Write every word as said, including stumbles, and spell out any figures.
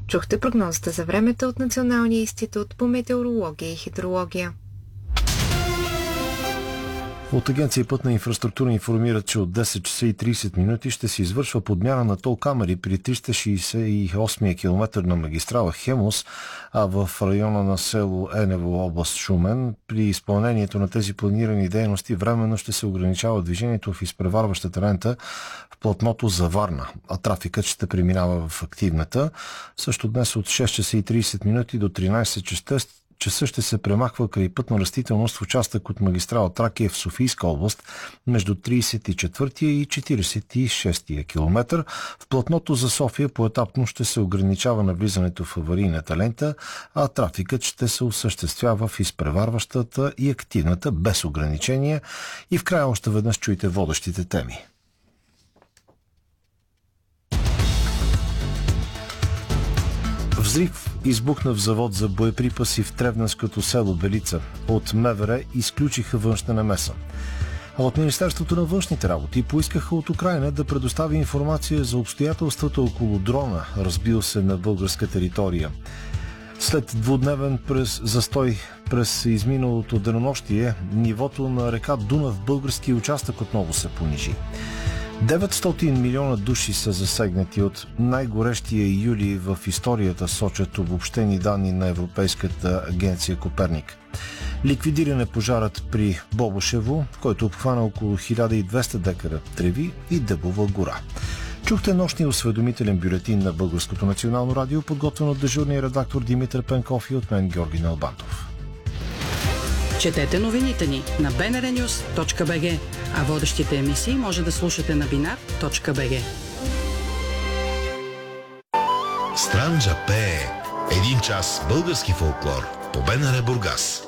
Чухте прогнозата за времето от Националния институт по метеорология и хидрология. От Агенция Пътна инфраструктура информират, че от десет часа и тридесет минути ще се извършва подмяна на тол камери при триста шейсет и осми километър на магистрала Хемус, а в района на село Енево, област Шумен. При изпълнението на тези планирани дейности временно ще се ограничава движението в изпреварващата лента в платното за Варна, а трафикът ще преминава в активната. Също днес от шест часа и тридесет минути до тринадесет часа ще се премахва крайпътна растителност в участък от магистрала Тракия в Софийска област между тридесет и четвъртия и четиридесет и шестия километър. В платното за София поетапно ще се ограничава навлизането в аварийната лента, а трафикът ще се осъществява в изпреварващата и активната без ограничения. И в края още веднъж чуйте водещите теми. Взрив избухна в завод за боеприпаси в Тревненското село Белица. От МВР изключиха външна намеса. А от Министерството на външните работи поискаха от Украйна да предостави информация за обстоятелствата около дрона, разбил се на българска територия. След двудневен през застой през изминалото денонощие, нивото на река Дунав в българския участък отново се понижи. деветстотин милиона души са засегнати от най-горещия юли в историята, сочат обобщени данни на Европейската агенция Коперник. Ликвидиран е пожарът при Бобошево, който обхвана около хиляда и двеста декара треви и дъбова гора. Чухте нощния осведомителен бюлетин на Българското национално радио, подготвен от дежурния редактор Димитър Пенков и от мен Георги Налбантов. Четете новините ни на би ен ар нюс точка би джи, а водещите емисии може да слушате на бинар точка би джи. Странджа пее. Един час български фолклор по БНР Бургас.